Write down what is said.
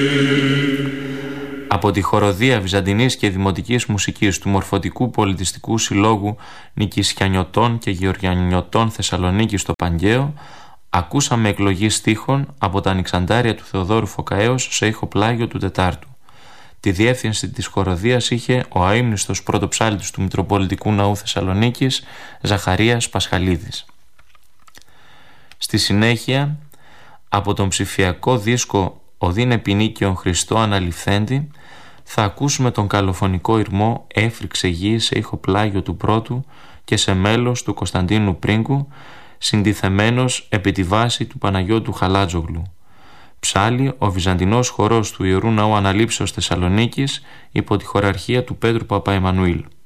Από τη χοροδία βυζαντινής και δημοτικής μουσικής του Μορφωτικού Πολιτιστικού Συλλόγου Νικησιανιωτών και Γεωργιανιωτών Θεσσαλονίκη στο Παγκαίο, ακούσαμε εκλογή στίχων από τα Ανοιξαντάρια του Θεοδόρου Φωκαέως σε ηχοπλάγιο του Τετάρτου. Τη διεύθυνση της χοροδίας είχε ο αείμνηστος πρωτοψάλτης του Μητροπολιτικού Ναού Θεσσαλονίκης, Ζαχαρίας Πασχαλίδης. Στη συνέχεια, από τον ψηφιακό δίσκο «Οδύνε ποινίκιον Χριστό αναληφθέντη», θα ακούσουμε τον καλοφωνικό ηρμό «Έφρυξε γη» σε ηχοπλάγιο του πρώτου και σε μέλος του Κωνσταντίνου Πρίγκου, συντιθεμένος επί τη βάση του Παναγιώτου Χαλάτζογλου. Ψάλλει ο βυζαντινός χορός του Ιερού Ναού Αναλήψεως Θεσσαλονίκης υπό τη χοραρχία του Πέτρου Παπαεμμανουήλ.